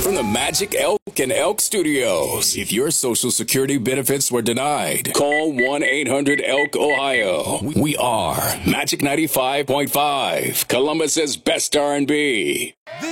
From the Magic Elk and Elk Studios. If your Social Security benefits were denied, call 1-800-ELK-OHIO. We are Magic 95.5, Columbus's best R&B.